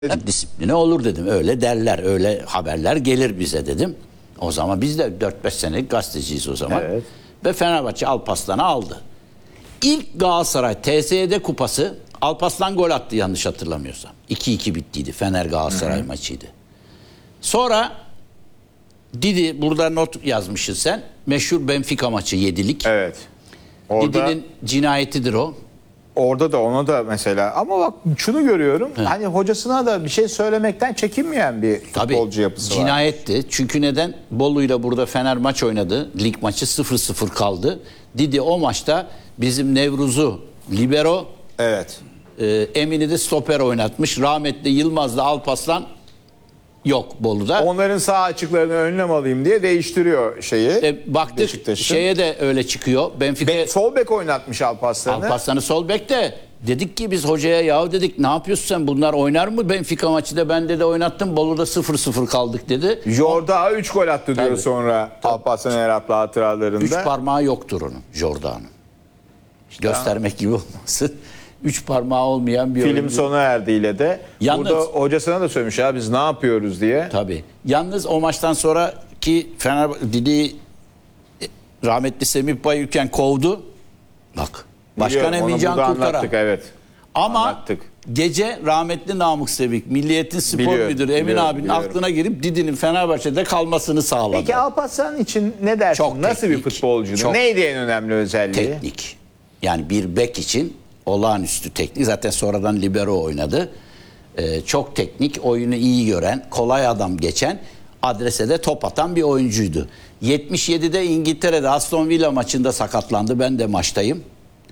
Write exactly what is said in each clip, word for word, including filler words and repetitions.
Disipline olur dedim. Öyle derler, öyle haberler gelir bize dedim. O zaman biz de dört beş senelik gazeteciyiz o zaman. Evet. Ve Fenerbahçe Alparslan'ı aldı. İlk Galatasaray T S E kupası Alparslan gol attı yanlış hatırlamıyorsam. iki iki bittiydi. Fener Galatasaray Hı-hı. maçıydı. Sonra Didi, burada not yazmışsın sen. Meşhur Benfica maçı yedilik. Evet. Orada... Didi'nin cinayetidir o. Orada da ona da mesela ama bak şunu görüyorum. He. Hani hocasına da bir şey söylemekten çekinmeyen bir Tabii, futbolcu yapısı var. Cinayetti. Çünkü neden? Bolu'yla burada Fener maç oynadı. Lig maçı sıfır sıfır kaldı. Didi o maçta bizim Nevruz'u libero, evet. E, Emin'i de stoper oynatmış. Rahmetli Yılmaz'la Alparslan yok Bolu'da. Onların sağ açıklarını önlem alayım diye değiştiriyor şeyi. E, baktık şeye de öyle çıkıyor. Benfica Be, sol bek oynatmış Alparslan'ı. Alparslan'ı sol bekte. Dedik ki biz hocaya yahu dedik ne yapıyorsun sen, bunlar oynar mı Benfica maçı da, ben de oynattım Bolu'da sıfır sıfır kaldık dedi. Jorda üç gol attı diyor Tabii. sonra Alparslan Erap'la hatıralarında. Üç parmağı yoktur onun, Jorda'nın. İşte göstermek gibi olması. Üç parmağı olmayan bir film oyuncu. sona erdiğiyle de Yalnız, burada hocasına da söylemiş ya biz ne yapıyoruz diye. Tabii. Yalnız o maçtan sonraki Fenerbahçe Didi rahmetli Semih Bayülken kovdu. Bak. Başkan Emincan Kurtaran. Evet. Ama anlattık. Gece rahmetli Namık Sevik, Milliyet'in spor biliyorum, müdürü Emin biliyorum, abinin biliyorum. aklına girip Didi'nin Fenerbahçe'de kalmasını sağladı. Peki Alparslan için ne dersin? Çok Nasıl teknik, bir futbolcu? çok Neydi en önemli özelliği? Teknik. Yani bir bek için olağanüstü teknik. Zaten sonradan libero oynadı. Ee, çok teknik, oyunu iyi gören, kolay adam geçen, adrese de top atan bir oyuncuydu. yetmiş yedide İngiltere'de Aston Villa maçında sakatlandı. Ben de maçtayım.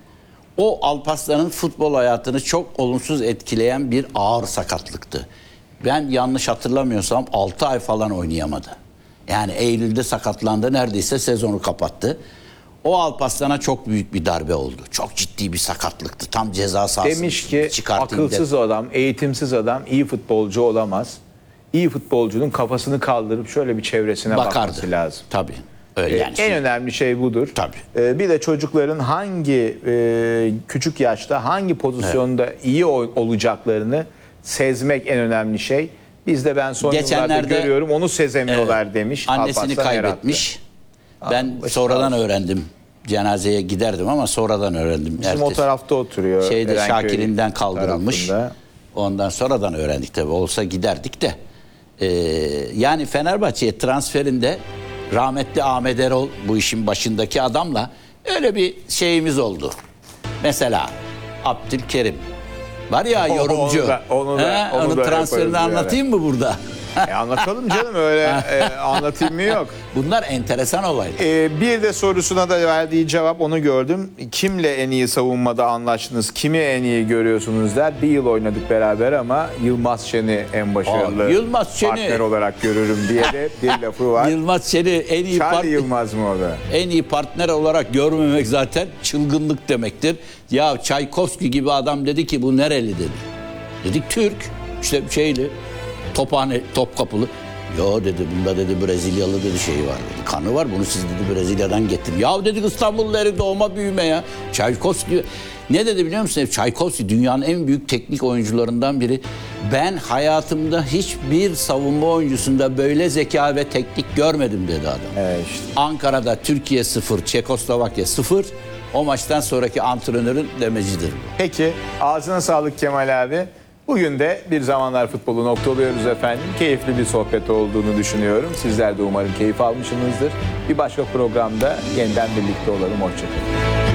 O Alparslan'ın futbol hayatını çok olumsuz etkileyen bir ağır sakatlıktı. Ben yanlış hatırlamıyorsam altı ay falan oynayamadı. Yani Eylül'de sakatlandı, neredeyse sezonu kapattı. O Alparslan'a çok büyük bir darbe oldu. Çok ciddi bir sakatlıktı. Tam ceza sahasında. Demiş ki akılsız de. adam, eğitimsiz adam iyi futbolcu olamaz. İyi futbolcunun kafasını kaldırıp şöyle bir çevresine Bakardı. bakması lazım. Tabii. Öyle yani. En önemli şey budur. Tabii. Ee, bir de çocukların hangi e, küçük yaşta hangi pozisyonda evet. iyi olacaklarını sezmek en önemli şey. Biz de ben son yıllarda görüyorum onu sezemiyorlar evet, demiş. Annesini Alparslan kaybetmiş. Yarattı. Ben Aa, sonradan öğrendim. Cenazeye giderdim ama sonradan öğrendim. Bizim ertesi. O tarafta oturuyor. Şeyde Şakir'inden kaldırılmış. Tarafında. Ondan sonradan öğrendik tabii. Olsa giderdik de. Ee, yani Fenerbahçe'ye transferinde rahmetli Ahmet Erol bu işin başındaki adamla öyle bir şeyimiz oldu. Mesela Abdülkerim var ya yorumcu. Onu da, onu da, He, onu onun da transferini anlatayım yani. mı burada? E anlatalım canım, öyle e, anlatayım mı yok. Bunlar enteresan olaylar. E, bir de sorusuna da verdiği cevap, onu gördüm. Kimle en iyi savunmada anlaştınız? Kimi en iyi görüyorsunuz der. Bir yıl oynadık beraber ama Yılmaz Şen'i en başarılı Aa, Yılmaz Şen'i... partner olarak görürüm diye de bir lafı var. Yılmaz Şen'i en iyi partner... Yılmaz mı o da? En iyi partner olarak görmemek zaten çılgınlık demektir. Ya Çaykovski gibi adam dedi ki bu nereli dedi. Dedik Türk. İşte şeyli. Tophane, Topkapılı. Ya dedi bunda dedi Brezilyalı dedi şeyi var dedi. Kanı var, bunu siz dedi Brezilya'dan getirin. Ya dedik İstanbullu herif, doğma büyüme ya. Çaykovski. Ne dedi biliyor musun? Çaykovski dünyanın en büyük teknik oyuncularından biri. Ben hayatımda hiçbir savunma oyuncusunda böyle zeka ve teknik görmedim dedi adam. Evet işte. Ankara'da Türkiye sıfır, Çekoslovakya sıfır. O maçtan sonraki antrenörün demecidir bu. Peki ağzına sağlık Kemal abi. Bugün de Bir Zamanlar Futbolu noktalıyoruz efendim. Keyifli bir sohbet olduğunu düşünüyorum. Sizler de umarım keyif almışsınızdır. Bir başka programda yeniden birlikte olalım. Hoşçakalın.